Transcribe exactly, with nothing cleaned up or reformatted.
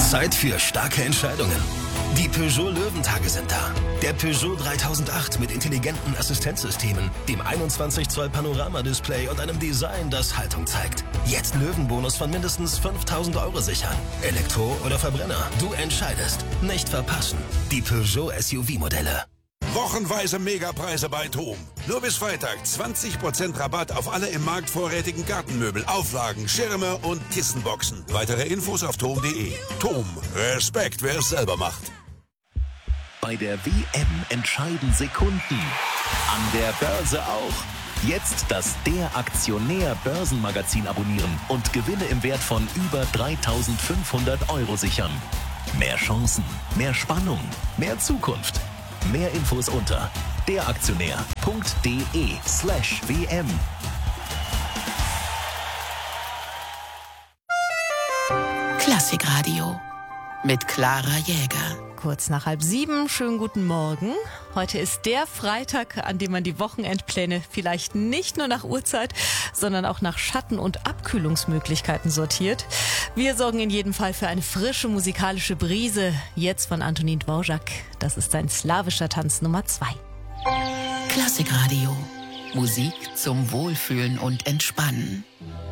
Zeit für starke Entscheidungen. Die Peugeot Löwentage sind da. Der Peugeot dreitausendacht mit intelligenten Assistenzsystemen, dem einundzwanzig Zoll Panoramadisplay und einem Design, das Haltung zeigt. Jetzt Löwenbonus von mindestens fünftausend Euro sichern. Elektro oder Verbrenner, du entscheidest. Nicht verpassen. Die Peugeot S U V-Modelle. Wochenweise Megapreise bei TOM. Nur bis Freitag zwanzig Prozent Rabatt auf alle im Markt vorrätigen Gartenmöbel, Auflagen, Schirme und Kissenboxen. Weitere Infos auf tom punkt de. TOM. Respekt, wer es selber macht. Bei der W M entscheiden Sekunden. An der Börse auch. Jetzt das Der Aktionär Börsenmagazin abonnieren und Gewinne im Wert von über dreitausendfünfhundert Euro sichern. Mehr Chancen, mehr Spannung, mehr Zukunft. Mehr Infos unter deraktionär.de slash WM. Klassikradio mit Clara Jäger. Kurz nach halb sieben, schönen guten Morgen. Heute ist der Freitag, an dem man die Wochenendpläne vielleicht nicht nur nach Uhrzeit, sondern auch nach Schatten- und Abkühlungsmöglichkeiten sortiert. Wir sorgen in jedem Fall für eine frische musikalische Brise. Jetzt von Antonin Dvorak. Das ist sein slawischer Tanz Nummer zwei. Klassikradio. Musik zum Wohlfühlen und Entspannen.